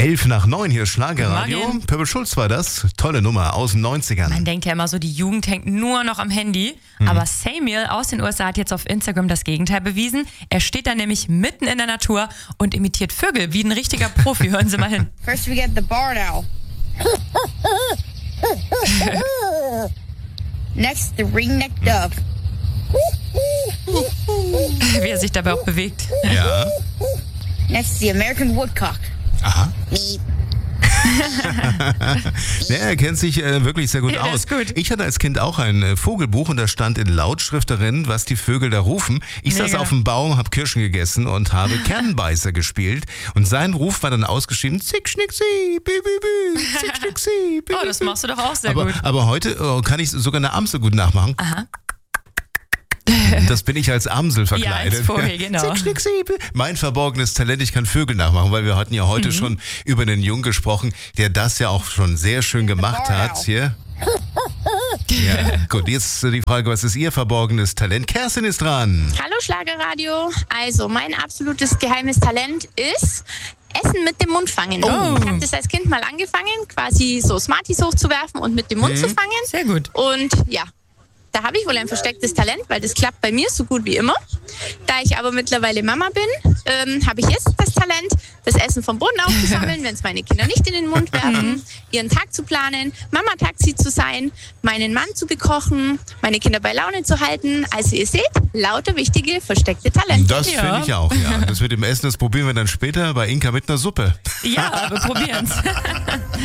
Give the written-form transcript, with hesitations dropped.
11:09 hier Schlagerradio. Morgen. Pöbel Schulz war das. Tolle Nummer aus den 90ern. Man denkt ja immer so, die Jugend hängt nur noch am Handy. Aber Samuel aus den USA hat jetzt auf Instagram das Gegenteil bewiesen. Er steht da nämlich mitten in der Natur und imitiert Vögel wie ein richtiger Profi. Hören Sie mal hin. First we get the barred owl. Next, the ring-necked dove. Wie er sich dabei auch bewegt. Ja. Next, the American woodcock. Aha. Meep. Ja, er kennt sich wirklich sehr gut Ja, der aus. ist gut. Ich hatte als Kind auch ein Vogelbuch und da stand in Lautschrift darin, was die Vögel da rufen. Ich saß Mega. auf dem Baum, habe Kirschen gegessen und habe Kernbeißer gespielt. Und sein Ruf war dann ausgeschrieben, zick, schnick, sie, bü, bü, bü, zick, schnick, sie, bü, Oh, das bü. machst du doch auch sehr aber, gut. aber heute kann ich sogar eine Amsel gut nachmachen. Aha. Das bin ich als Amsel verkleidet. als Vogel, genau. Zick, schnick, sie, bü. Mein verborgenes Talent, ich kann Vögel nachmachen, weil wir hatten ja heute schon über den Jungen gesprochen, der das ja auch schon sehr schön gemacht hat. Hier. Ja, gut, jetzt die Frage, was ist Ihr verborgenes Talent? Kerstin ist dran. Hallo Schlagerradio. Also mein absolutes geheimes Talent ist Essen mit dem Mund fangen. Oh. Ich habe das als Kind mal angefangen, quasi so Smarties hochzuwerfen und mit dem Mund zu fangen. Sehr gut. Und ja, da habe ich wohl ein verstecktes Talent, weil das klappt bei mir so gut wie immer. Da ich aber mittlerweile Mama bin, habe ich jetzt das Talent, das Essen vom Boden aufzusammeln, wenn es meine Kinder nicht in den Mund werfen, ihren Tag zu planen, Mama-Taxi zu sein, meinen Mann zu bekochen, meine Kinder bei Laune zu halten. Also ihr seht, lauter wichtige versteckte Talente. Das Ja. finde ich auch, ja. Das mit dem Essen, das probieren wir dann später bei Inka mit einer Suppe. Ja, wir probieren's.